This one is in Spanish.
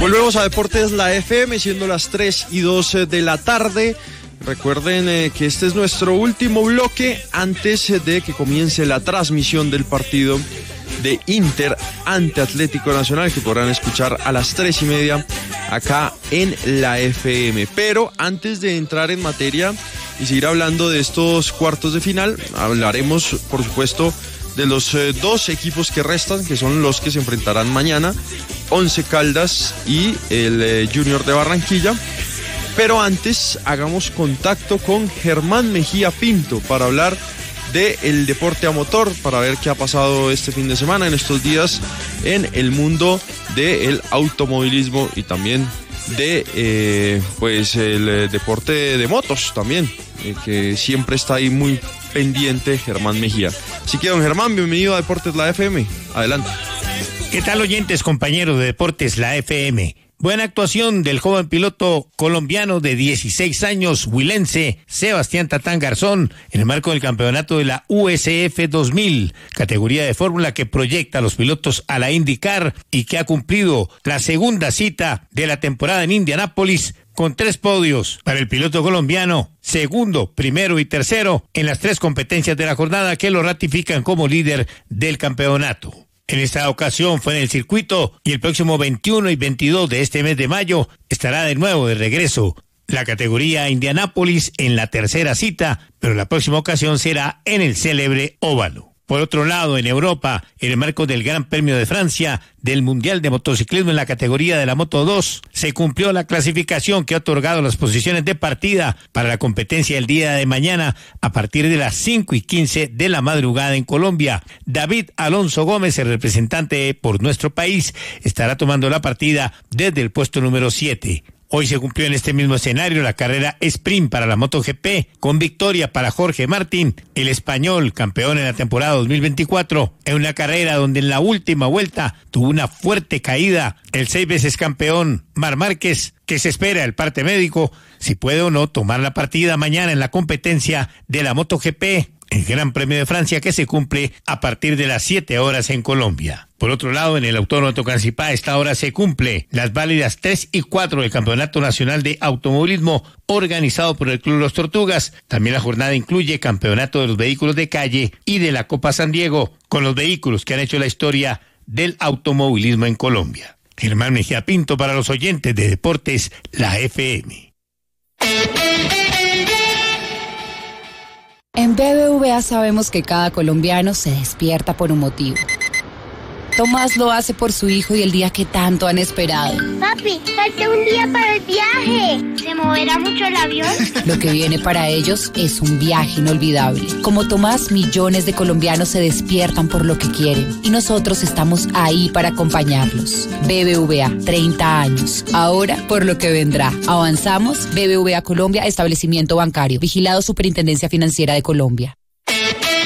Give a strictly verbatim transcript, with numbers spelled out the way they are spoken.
Volvemos a Deportes La F M, siendo las tres y doce de la tarde. Recuerden eh, que este es nuestro último bloque antes eh, de que comience la transmisión del partido de Inter ante Atlético Nacional, que podrán escuchar a las tres y media acá en la F M. Pero antes de entrar en materia y seguir hablando de estos cuartos de final, hablaremos, por supuesto, de los eh, dos equipos que restan, que son los que se enfrentarán mañana, Once Caldas y el eh, Junior de Barranquilla. Pero antes hagamos contacto con Germán Mejía Pinto para hablar del deporte a motor, para ver qué ha pasado este fin de semana, en estos días, en el mundo del automovilismo y también de eh, pues el eh, deporte de motos también, eh, que siempre está ahí muy pendiente Germán Mejía. Así que, don Germán, bienvenido a Deportes La F M. Adelante. ¿Qué tal, oyentes, compañeros de Deportes La F M? Buena actuación del joven piloto colombiano de dieciséis años, huilense, Sebastián Tatán Garzón, en el marco del campeonato de la U S F dos mil, categoría de fórmula que proyecta a los pilotos a la IndyCar y que ha cumplido la segunda cita de la temporada en Indianápolis con tres podios para el piloto colombiano, segundo, primero y tercero en las tres competencias de la jornada que lo ratifican como líder del campeonato. En esta ocasión fue en el circuito y el próximo veintiuno y veintidós de este mes de mayo estará de nuevo de regreso la categoría Indianápolis en la tercera cita, pero la próxima ocasión será en el célebre óvalo. Por otro lado, en Europa, en el marco del Gran Premio de Francia, del Mundial de Motociclismo en la categoría de la Moto dos, se cumplió la clasificación que ha otorgado las posiciones de partida para la competencia del día de mañana a partir de las cinco y quince de la madrugada en Colombia. David Alonso Gómez, el representante por nuestro país, estará tomando la partida desde el puesto número siete. Hoy se cumplió en este mismo escenario la carrera sprint para la MotoGP, con victoria para Jorge Martín, el español campeón en la temporada dos mil veinticuatro, en una carrera donde en la última vuelta tuvo una fuerte caída el seis veces campeón Marc Márquez, que se espera el parte médico si puede o no tomar la partida mañana en la competencia de la MotoGP, el Gran Premio de Francia, que se cumple a partir de las siete horas en Colombia. Por otro lado, en el Autódromo de Tocancipá a esta hora se cumple las válidas tres y cuatro del Campeonato Nacional de Automovilismo organizado por el Club Los Tortugas. También la jornada incluye campeonato de los vehículos de calle y de la Copa San Diego, con los vehículos que han hecho la historia del automovilismo en Colombia. Germán Mejía Pinto para los oyentes de Deportes La F M. En B B V A sabemos que cada colombiano se despierta por un motivo. Tomás lo hace por su hijo y el día que tanto han esperado. Papi, falta un día para el viaje. ¿Se moverá mucho el avión? Lo que viene para ellos es un viaje inolvidable. Como Tomás, millones de colombianos se despiertan por lo que quieren y nosotros estamos ahí para acompañarlos. B B V A, treinta años. Ahora, por lo que vendrá. Avanzamos. B B V A Colombia, establecimiento bancario. Vigilado Superintendencia Financiera de Colombia.